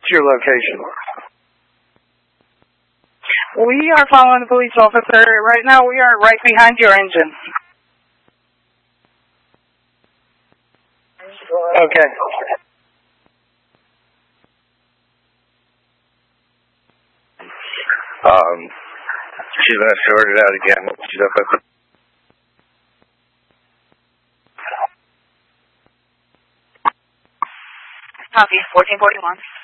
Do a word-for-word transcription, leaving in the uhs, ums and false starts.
What's your location? We are following the police officer. Right now we are right behind your engine. Okay. Um, she's going to sort it out again. She's up at the... Copy, fourteen forty-one.